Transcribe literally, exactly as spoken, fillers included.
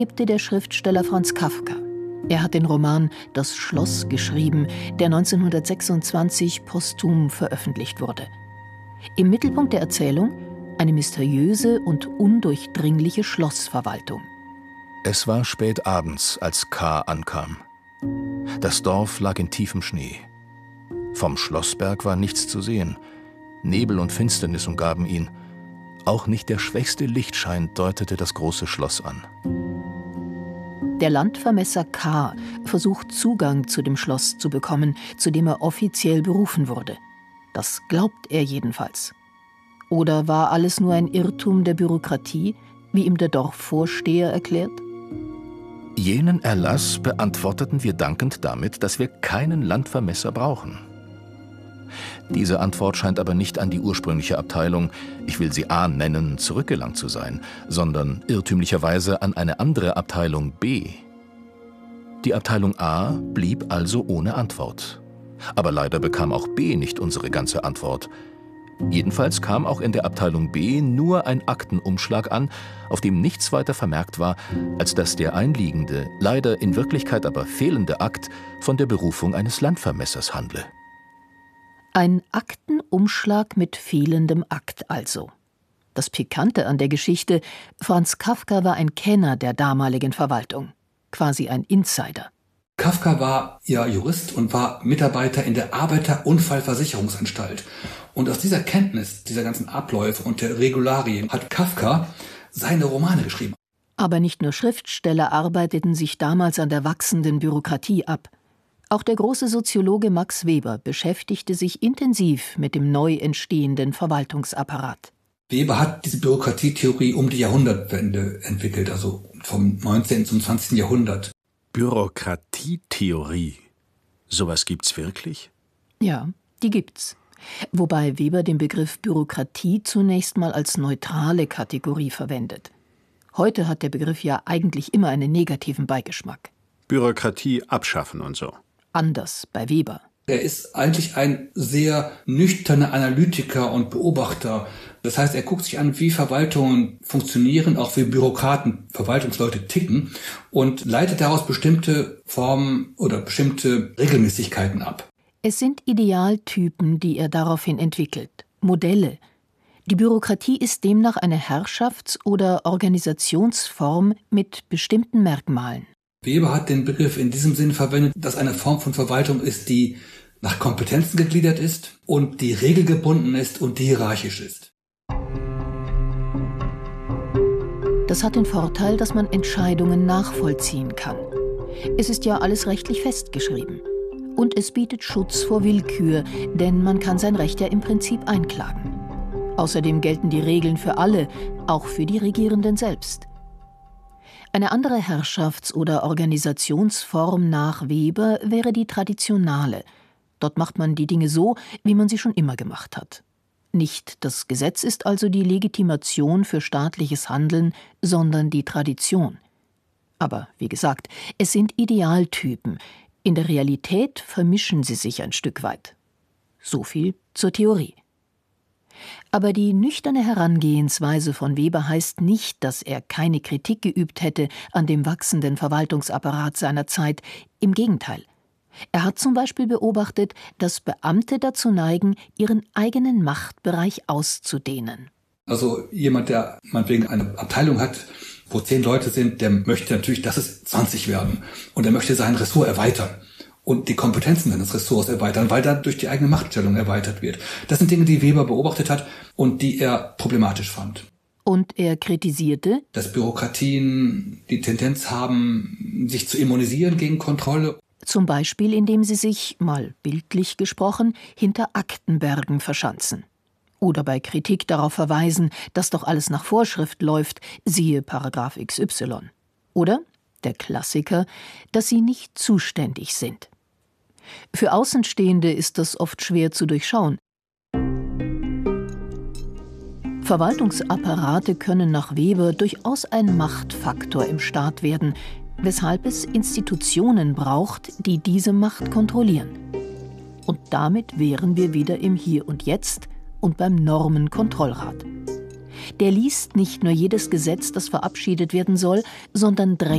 lebte der Schriftsteller Franz Kafka. Er hat den Roman »Das Schloss« geschrieben, der neunzehnhundertsechsundzwanzig posthum veröffentlicht wurde. Im Mittelpunkt der Erzählung eine mysteriöse und undurchdringliche Schlossverwaltung. Es war spät abends, als K. ankam. Das Dorf lag in tiefem Schnee. Vom Schlossberg war nichts zu sehen. Nebel und Finsternis umgaben ihn. Auch nicht der schwächste Lichtschein deutete das große Schloss an. Der Landvermesser K. versucht Zugang zu dem Schloss zu bekommen, zu dem er offiziell berufen wurde. Das glaubt er jedenfalls. Oder war alles nur ein Irrtum der Bürokratie, wie ihm der Dorfvorsteher erklärt? Jenen Erlass beantworteten wir dankend damit, dass wir keinen Landvermesser brauchen. Diese Antwort scheint aber nicht an die ursprüngliche Abteilung, ich will sie A nennen, zurückgelangt zu sein, sondern irrtümlicherweise an eine andere Abteilung B. Die Abteilung A blieb also ohne Antwort. Aber leider bekam auch B nicht unsere ganze Antwort. Jedenfalls kam auch in der Abteilung B nur ein Aktenumschlag an, auf dem nichts weiter vermerkt war, als dass der einliegende, leider in Wirklichkeit aber fehlende Akt von der Berufung eines Landvermessers handle. Ein Aktenumschlag mit fehlendem Akt also. Das Pikante an der Geschichte: Franz Kafka war ein Kenner der damaligen Verwaltung, quasi ein Insider. Kafka war ja Jurist und war Mitarbeiter in der Arbeiterunfallversicherungsanstalt. Und aus dieser Kenntnis dieser ganzen Abläufe und der Regularien hat Kafka seine Romane geschrieben. Aber nicht nur Schriftsteller arbeiteten sich damals an der wachsenden Bürokratie ab. Auch der große Soziologe Max Weber beschäftigte sich intensiv mit dem neu entstehenden Verwaltungsapparat. Weber hat diese Bürokratietheorie um die Jahrhundertwende entwickelt, also vom neunzehnten zum zwanzigsten Jahrhundert. Bürokratietheorie? Sowas gibt's wirklich? Ja, die gibt's. Wobei Weber den Begriff Bürokratie zunächst mal als neutrale Kategorie verwendet. Heute hat der Begriff ja eigentlich immer einen negativen Beigeschmack. Bürokratie abschaffen und so. Anders bei Weber. Er ist eigentlich ein sehr nüchterner Analytiker und Beobachter. Das heißt, er guckt sich an, wie Verwaltungen funktionieren, auch wie Bürokraten, Verwaltungsleute ticken und leitet daraus bestimmte Formen oder bestimmte Regelmäßigkeiten ab. Es sind Idealtypen, die er daraufhin entwickelt, Modelle. Die Bürokratie ist demnach eine Herrschafts- oder Organisationsform mit bestimmten Merkmalen. Weber hat den Begriff in diesem Sinne verwendet, dass eine Form von Verwaltung ist, die nach Kompetenzen gegliedert ist und die regelgebunden ist und die hierarchisch ist. Das hat den Vorteil, dass man Entscheidungen nachvollziehen kann. Es ist ja alles rechtlich festgeschrieben. Und es bietet Schutz vor Willkür, denn man kann sein Recht ja im Prinzip einklagen. Außerdem gelten die Regeln für alle, auch für die Regierenden selbst. Eine andere Herrschafts- oder Organisationsform nach Weber wäre die traditionale. Dort macht man die Dinge so, wie man sie schon immer gemacht hat. Nicht das Gesetz ist also die Legitimation für staatliches Handeln, sondern die Tradition. Aber wie gesagt, es sind Idealtypen. In der Realität vermischen sie sich ein Stück weit. So viel zur Theorie. Aber die nüchterne Herangehensweise von Weber heißt nicht, dass er keine Kritik geübt hätte an dem wachsenden Verwaltungsapparat seiner Zeit. Im Gegenteil. Er hat zum Beispiel beobachtet, dass Beamte dazu neigen, ihren eigenen Machtbereich auszudehnen. Also jemand, der meinetwegen eine Abteilung hat, wo zehn Leute sind, der möchte natürlich, dass es zwanzig werden. Und er möchte sein Ressort erweitern und die Kompetenzen seines Ressorts erweitern, weil dann durch die eigene Machtstellung erweitert wird. Das sind Dinge, die Weber beobachtet hat und die er problematisch fand. Und er kritisierte, dass Bürokratien die Tendenz haben, sich zu immunisieren gegen Kontrolle. Zum Beispiel, indem sie sich, mal bildlich gesprochen, hinter Aktenbergen verschanzen. Oder bei Kritik darauf verweisen, dass doch alles nach Vorschrift läuft, siehe Paragraph X Y. Oder, der Klassiker, dass sie nicht zuständig sind. Für Außenstehende ist das oft schwer zu durchschauen. Verwaltungsapparate können nach Weber durchaus ein Machtfaktor im Staat werden, weshalb es Institutionen braucht, die diese Macht kontrollieren. Und damit wären wir wieder im Hier und Jetzt und beim Normenkontrollrat. Der liest nicht nur jedes Gesetz, das verabschiedet werden soll, sondern drängt